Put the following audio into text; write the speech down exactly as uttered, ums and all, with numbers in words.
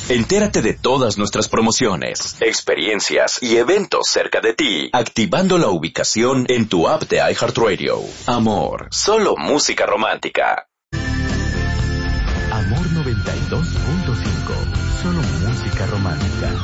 Entérate de todas nuestras promociones, experiencias y eventos cerca de ti, activando la ubicación en tu app de iHeartRadio. Amor, solo música romántica. Amor noventa y dos punto cinco, solo música romántica.